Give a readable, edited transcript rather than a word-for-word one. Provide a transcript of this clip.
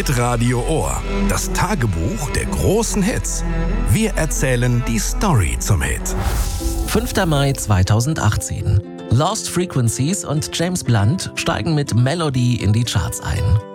Hitradio Ohr. Das Tagebuch der großen Hits. Wir erzählen die Story zum Hit. 5. Mai 2018. Lost Frequencies und James Blunt steigen mit Melody in die Charts ein.